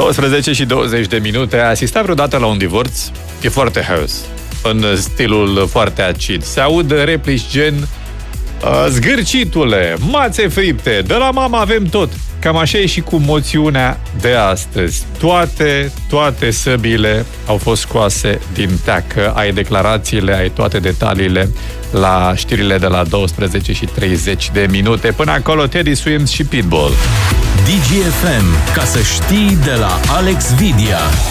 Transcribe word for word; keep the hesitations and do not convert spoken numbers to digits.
douăsprezece și douăzeci de minute. Ai asistat vreodată la un divorț? E foarte haos, în stilul foarte acid. Se aud replici gen uh, zgârcitule, mațe fripte, de la mama avem tot. Cam așa e și cu moțiunea de astăzi. Toate, toate săbile au fost scoase din teacă. Ai declarațiile, ai toate detaliile la știrile de la douăsprezece și treizeci de minute. Până acolo, Teddy Swims și Pitbull. D G F M, ca să știi, de la Alex Vidia.